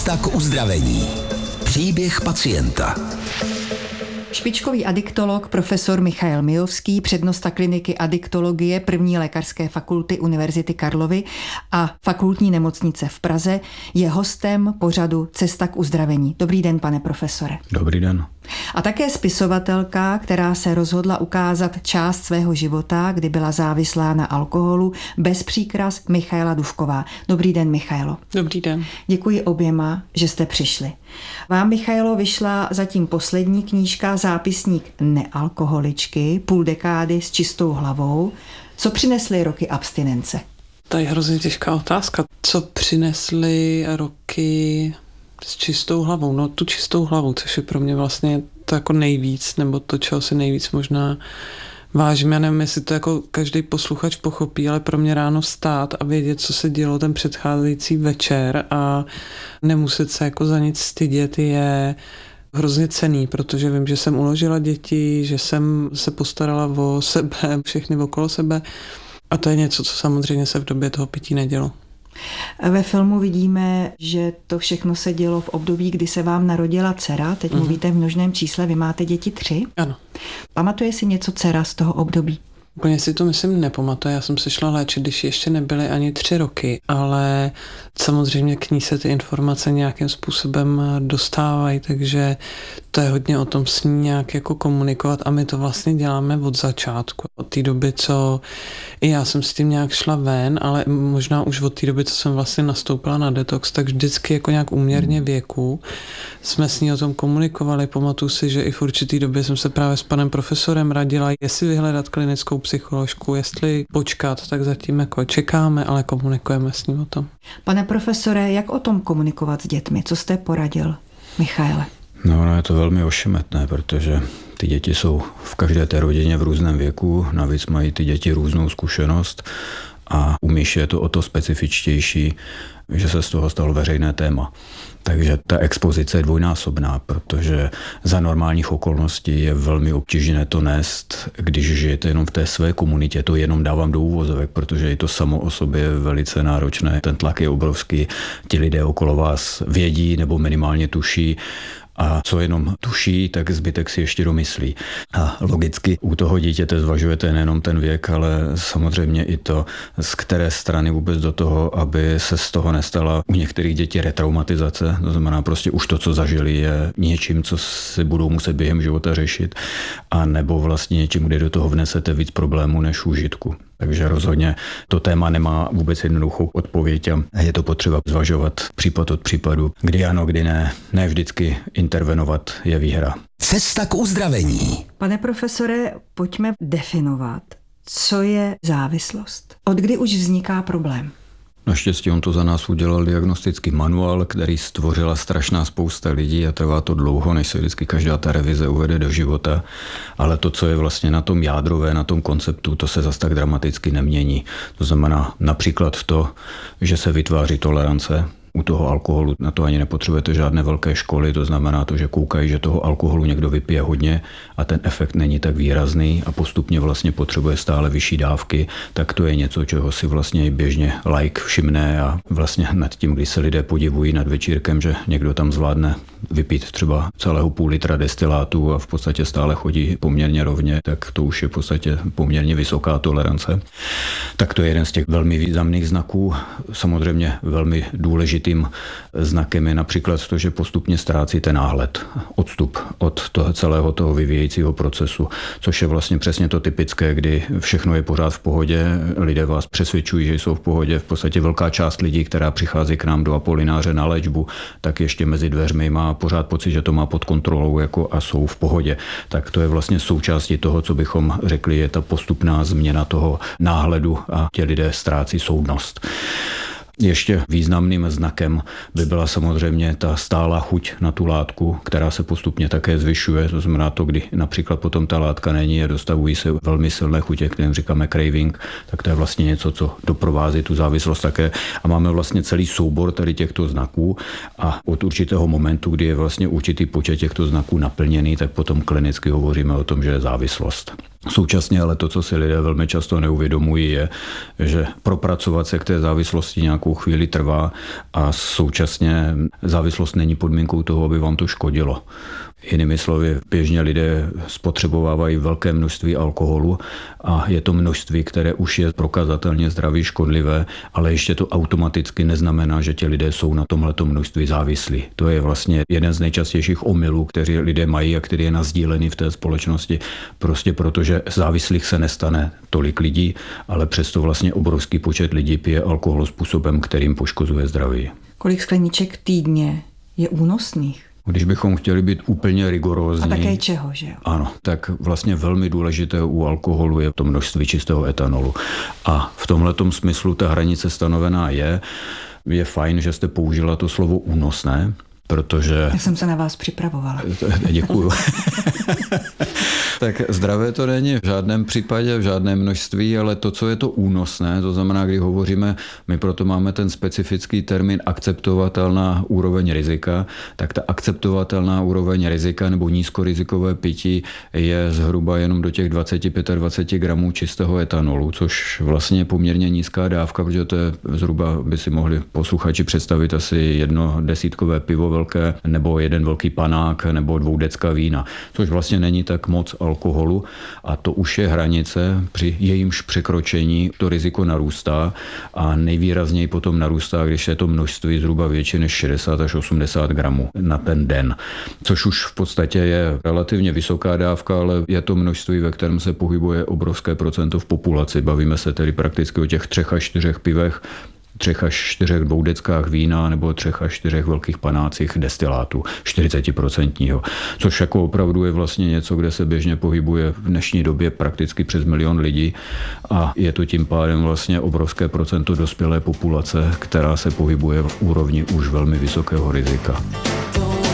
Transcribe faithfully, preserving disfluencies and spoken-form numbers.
Cesta k uzdravení. Příběh pacienta. Špičkový adiktolog profesor Michail Mijovský, přednosta kliniky adiktologie první lékařské fakulty Univerzity Karlovy a fakultní nemocnice v Praze, je hostem pořadu Cesta k uzdravení. Dobrý den, pane profesore. Dobrý den. A také spisovatelka, která se rozhodla ukázat část svého života, kdy byla závislá na alkoholu, bez příkras, Michaela Dufková. Dobrý den, Michailo. Dobrý den. Děkuji oběma, že jste přišli. Vám, Michailo, vyšla zatím poslední knížka Zápisník nealkoholičky, půl dekády s čistou hlavou. Co přinesly roky abstinence? To je hrozně těžká otázka. Co přinesly roky s čistou hlavou? No tu čistou hlavu, což je pro mě vlastně to jako nejvíc, nebo to, čeho si nejvíc možná vážím. Já nevím, jestli to jako každý posluchač pochopí, ale pro mě ráno vstát a vědět, co se dělo ten předcházející večer a nemuset se jako za nic stydět je hrozně cenný, protože vím, že jsem uložila děti, že jsem se postarala o sebe, všechny okolo sebe a to je něco, co samozřejmě se v době toho pití nedělo. Ve filmu vidíme, že to všechno se dělo v období, kdy se vám narodila dcera, teď mm. mluvíte v množném čísle, vy máte děti tři. Ano. Pamatuje si něco dcera z toho období? Úplně si to myslím nepamatuje, já jsem se šla léčit, když ještě nebyly ani tři roky, ale samozřejmě k ní se ty informace nějakým způsobem dostávají, takže to je hodně o tom s ní nějak jako komunikovat a my to vlastně děláme od začátku. Od té doby, co i já jsem s tím nějak šla ven, ale možná už od té doby, co jsem vlastně nastoupila na detox, tak vždycky jako nějak úměrně věku jsme s ní o tom komunikovali. Pamatuju si, že i v určitý době jsem se právě s panem profesorem radila, jestli vyhledat klinickou psycholožku, jestli počkat, tak zatím jako čekáme, ale komunikujeme s ním o tom. Pane profesore, jak o tom komunikovat s dětmi? Co jste poradil, Michaile? No, no je to velmi ošemetné, protože ty děti jsou v každé té rodině v různém věku, navíc mají ty děti různou zkušenost a u Míši je to o to specifičtější, že se z toho stalo veřejné téma. Takže ta expozice je dvojnásobná, protože za normálních okolností je velmi obtížné to nést, když žijete jenom v té své komunitě. To jenom dávám do úvozovek, protože i to samo o sobě je velice náročné. Ten tlak je obrovský, ti lidé okolo vás vědí nebo minimálně tuší. A co jenom tuší, tak zbytek si ještě domyslí. A logicky u toho dítěte zvažujete nejenom ten věk, ale samozřejmě i to, z které strany vůbec do toho, aby se z toho nestala u některých dětí retraumatizace. To znamená prostě už to, co zažili, je něčím, co si budou muset během života řešit, a nebo vlastně něčím, kde do toho vnesete víc problémů než užitku. Takže rozhodně to téma nemá vůbec jednoduchou odpověď a je to potřeba zvažovat případ od případu, kdy ano, kdy ne. Ne vždycky intervenovat je výhra. Cesta k uzdravení. Pane profesore, pojďme definovat, co je závislost. Od kdy už vzniká problém? Naštěstí on to za nás udělal diagnostický manuál, který stvořila strašná spousta lidí a trvá to dlouho, než se vždycky každá ta revize uvede do života. Ale to, co je vlastně na tom jádrové, na tom konceptu, to se zas tak dramaticky nemění. To znamená například to, že se vytváří tolerance. U toho alkoholu na to ani nepotřebujete žádné velké školy, to znamená to, že koukají, že toho alkoholu někdo vypije hodně a ten efekt není tak výrazný a postupně vlastně potřebuje stále vyšší dávky, tak to je něco, čeho si vlastně běžně laik všimne a vlastně nad tím, když se lidé podivují nad večírkem, že někdo tam zvládne vypít třeba celého půl litra destilátu a v podstatě stále chodí poměrně rovně, tak to už je v podstatě poměrně vysoká tolerance. Tak to je jeden z těch velmi významných znaků. Samozřejmě velmi důležitým znakem je například to, že postupně ztrácíte náhled, odstup od toho celého toho vyvíjejícího procesu, což je vlastně přesně to typické, kdy všechno je pořád v pohodě, lidé vás přesvědčují, že jsou v pohodě, v podstatě velká část lidí, která přichází k nám do Apolináře na léčbu, tak ještě mezi dveřmi má pořád pocit, že to má pod kontrolou jako a jsou v pohodě. Tak to je vlastně součástí toho, co bychom řekli, je ta postupná změna toho náhledu a ti lidé ztrácí soudnost. Ještě významným znakem by byla samozřejmě ta stálá chuť na tu látku, která se postupně také zvyšuje. To znamená to, kdy například potom ta látka není a dostavují se velmi silné chutě, kterým říkáme craving, tak to je vlastně něco, co doprovází tu závislost také. A máme vlastně celý soubor tady těchto znaků a od určitého momentu, kdy je vlastně určitý počet těchto znaků naplněný, tak potom klinicky hovoříme o tom, že je závislost. Současně ale to, co si lidé velmi často neuvědomují, je, že propracovat se k té závislosti nějakou chvíli trvá a současně závislost není podmínkou toho, aby vám to škodilo. Jinými slovy, běžně lidé spotřebovávají velké množství alkoholu a je to množství, které už je prokazatelně zdraví škodlivé, ale ještě to automaticky neznamená, že ti lidé jsou na tomhleto množství závislí. To je vlastně jeden z nejčastějších omylů, kteří lidé mají a který je nasdílený v té společnosti, prostě protože závislých se nestane tolik lidí, ale přesto vlastně obrovský počet lidí pije alkohol způsobem, kterým poškozuje zdraví. Kolik skleniček týdně je únosných? Když bychom chtěli být úplně rigorózní. A také čeho, že jo? Ano, tak vlastně velmi důležité u alkoholu je to množství čistého etanolu. A v tomhletom smyslu ta hranice stanovená je, je fajn, že jste použila to slovo únosné, protože... Já jsem se na vás připravovala. Děkuju. Tak zdravé to není v žádném případě, v žádném množství, ale to, co je to únosné, to znamená, když hovoříme, my proto máme ten specifický termín akceptovatelná úroveň rizika, tak ta akceptovatelná úroveň rizika nebo nízkorizikové pití je zhruba jenom do těch dvacet až dvacet pět gramů čistého etanolu, což vlastně je poměrně nízká dávka, protože to je zhruba, by si mohli posluchači představit asi jedno desítkové pivo velké, nebo jeden velký panák, nebo dvou decka vína, což vlastně není tak moc alkoholu a to už je hranice, při jejímž překročení to riziko narůstá a nejvýrazněji potom narůstá, když je to množství zhruba větší než šedesát až osmdesát gramů na ten den, což už v podstatě je relativně vysoká dávka, ale je to množství, ve kterém se pohybuje obrovské procento v populaci. Bavíme se tedy prakticky o těch třech až čtyřech pivech, třech až čtyřech dvoudeckách vína nebo třech až čtyřech velkých panácích destilátu čtyřicet procent, což jako opravdu je vlastně něco, kde se běžně pohybuje v dnešní době prakticky přes milion lidí a je to tím pádem vlastně obrovské procento dospělé populace, která se pohybuje v úrovni už velmi vysokého rizika.